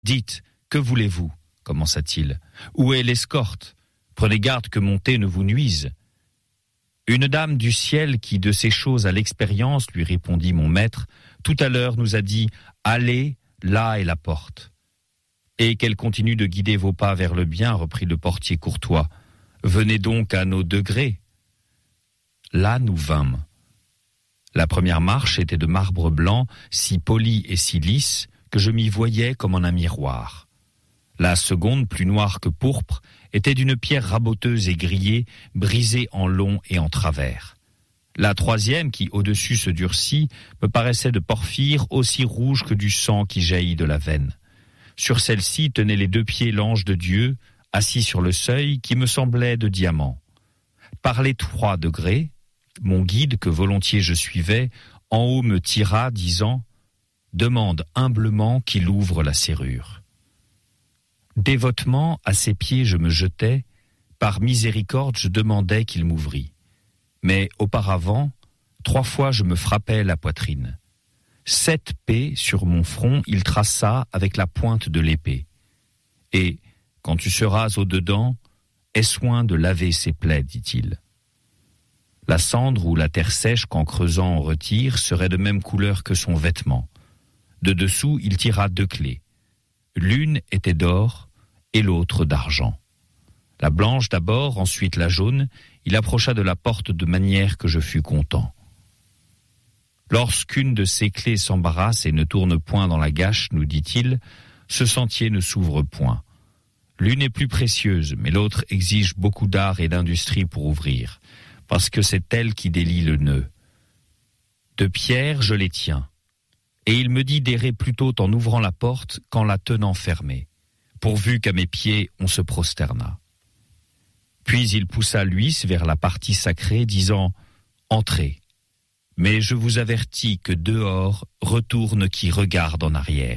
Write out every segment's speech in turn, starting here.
Dites, que voulez-vous ? Commença-t-il. Où est l'escorte ? Prenez garde que mon thé ne vous nuise. Une dame du ciel qui de ces choses a l'expérience, lui répondit mon maître, tout à l'heure nous a dit « Allez, là est la porte ». Et qu'elle continue de guider vos pas vers le bien, reprit le portier courtois. Venez donc à nos degrés. Là nous vînmes. La première marche était de marbre blanc, si poli et si lisse, que je m'y voyais comme en un miroir. La seconde, plus noire que pourpre, était d'une pierre raboteuse et grillée, brisée en long et en travers. La troisième, qui au-dessus se durcit, me paraissait de porphyre aussi rouge que du sang qui jaillit de la veine. Sur celle-ci tenait les 2 pieds l'ange de Dieu, assis sur le seuil, qui me semblait de diamant. Par les 3 degrés, mon guide, que volontiers je suivais, en haut me tira, disant « Demande humblement qu'il ouvre la serrure ». Dévotement, à ses pieds je me jetais, par miséricorde je demandais qu'il m'ouvrît. Mais auparavant, 3 fois je me frappais la poitrine. 7 P sur mon front il traça avec la pointe de l'épée. Et, quand tu seras au-dedans, aie soin de laver ses plaies, dit-il. La cendre ou la terre sèche qu'en creusant on retire serait de même couleur que son vêtement. De dessous, il tira 2 clés. L'une était d'or et l'autre d'argent. La blanche d'abord, ensuite la jaune, il approcha de la porte de manière que je fus content. Lorsqu'une de ces clés s'embarrasse et ne tourne point dans la gâche, nous dit-il, ce sentier ne s'ouvre point. L'une est plus précieuse, mais l'autre exige beaucoup d'art et d'industrie pour ouvrir, parce que c'est elle qui délie le nœud. De pierre, je les tiens. Et il me dit d'errer plutôt en ouvrant la porte qu'en la tenant fermée, pourvu qu'à mes pieds on se prosterna. Puis il poussa l'huisse vers la partie sacrée, disant « Entrez, mais je vous avertis que dehors retourne qui regarde en arrière. »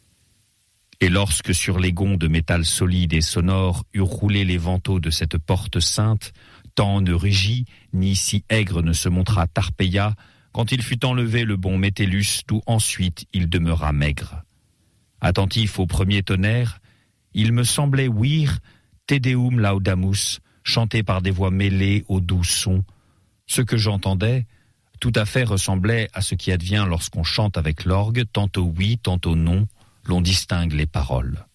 Et lorsque sur les gonds de métal solide et sonore eurent roulé les vantaux de cette porte sainte, tant ne rugit, ni si aigre ne se montra Tarpeia, quand il fut enlevé le bon Métellus, d'où ensuite il demeura maigre. Attentif au premier tonnerre, il me semblait ouïr Te Deum Laudamus, chanté par des voix mêlées aux doux sons. Ce que j'entendais, tout à fait ressemblait à ce qui advient lorsqu'on chante avec l'orgue, tantôt oui, tantôt non, l'on distingue les paroles.